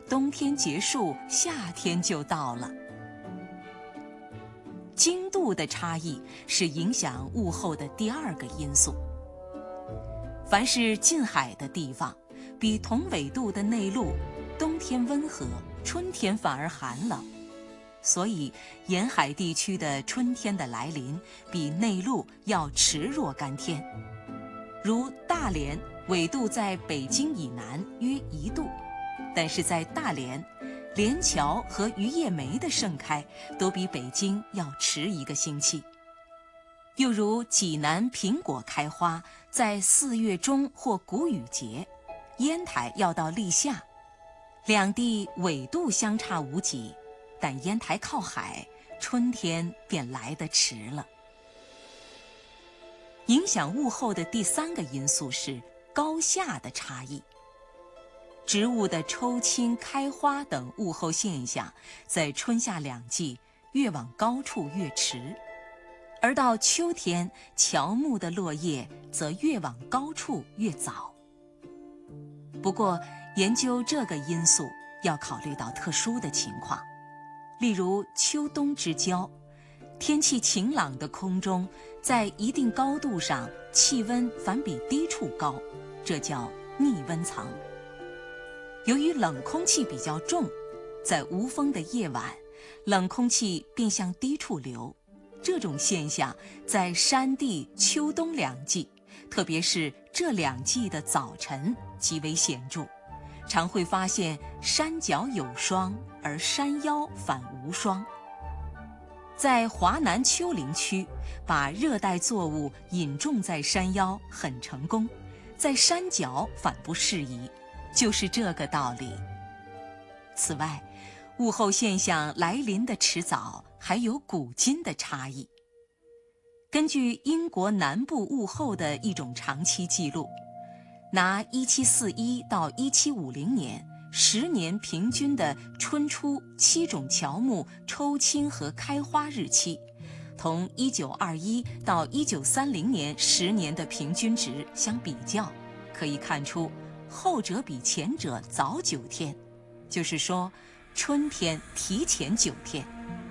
冬天结束，夏天就到了。经度的差异是影响物候的第二个因素。凡是近海的地方，比同纬度的内陆，冬天温和，春天反而寒冷。所以沿海地区的春天的来临比内陆要迟若干天。如大连纬度在北京以南约1度，但是在大连，连桥和榆叶梅的盛开都比北京要迟1个星期。又如济南苹果开花在4月中或谷雨节，烟台要到立夏。两地纬度相差无几，但烟台靠海，春天便来得迟了。影响物候的第3个因素是高下的差异。植物的抽青、开花等物候现象，在春夏2季越往高处越迟，而到秋天，乔木的落叶则越往高处越早。不过，研究这个因素要考虑到特殊的情况，例如秋冬之交，天气晴朗的空中，在一定高度上气温反比低处高，这叫逆温层。由于冷空气比较重，在无风的夜晚，冷空气便向低处流。这种现象在山地秋冬2季，特别是这2季的早晨极为显著，常会发现山脚有霜，而山腰反无霜。在华南丘陵区，把热带作物引种在山腰很成功，在山脚反不适宜，就是这个道理。此外，物候现象来临的迟早还有古今的差异。根据英国南部物候的一种长期记录，拿1741到1750年10年平均的春初7种乔木抽青和开花日期，同1921到1930年10年的平均值相比较，可以看出后者比前者早9天，就是说春天提前9天。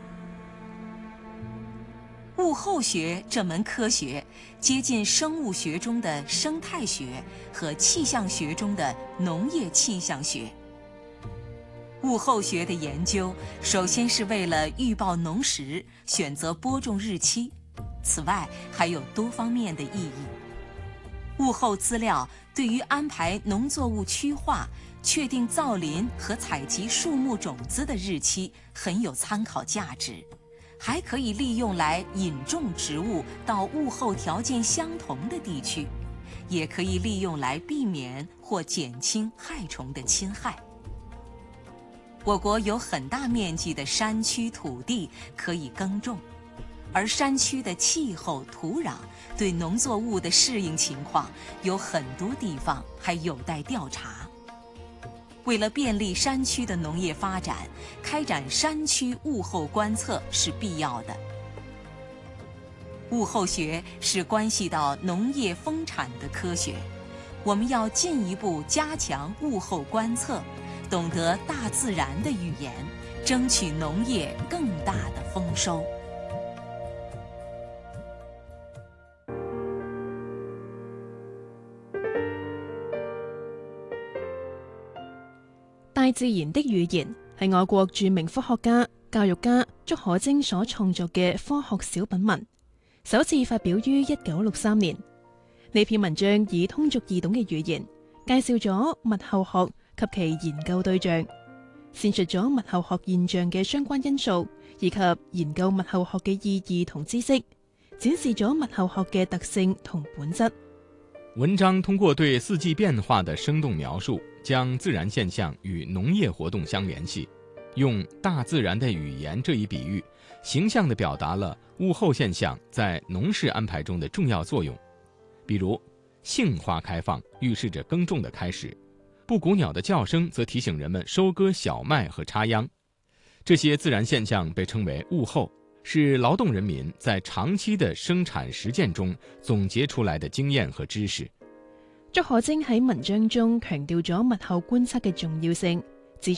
物候学这门科学接近生物学中的生态学和气象学中的农业气象学。物候学的研究首先是为了预报农时，选择播种日期，此外还有多方面的意义。物候资料对于安排农作物区划、确定造林和采集树木种子的日期很有参考价值，还可以利用来引种植物到物候条件相同的地区，也可以利用来避免或减轻害虫的侵害。我国有很大面积的山区土地可以耕种，而山区的气候、土壤对农作物的适应情况有很多地方还有待调查。为了便利山区的农业发展，开展山区物候观测是必要的。物候学是关系到农业丰产的科学，我们要进一步加强物候观测，懂得大自然的语言，争取农业更大的丰收。 大自然的語言係外國著名科學家、教育家竺可楨所創作嘅科學小品文，首次發表於1963年。呢篇文章以通俗易懂嘅語言介紹咗物候學及其研究對象，闡述咗物候學現象嘅相關因素，以及研究物候學嘅意義同知識，展示咗物候學嘅特性同本質。 文章通過對四季變化的生動描述，將自然現象與農業活動相聯繫，用大自然的語言這一比喻，形象地表達了物候現象在農事安排中的重要作用。比如，杏花開放預示着耕種的開始，布谷鳥的叫聲則提醒人們收割小麥和插秧。這些自然現象被稱為物候，是勞動人民在長期的生產實踐中總結出來的經驗和知識。 竺可楨喺文章中強調咗物候觀測嘅重要性，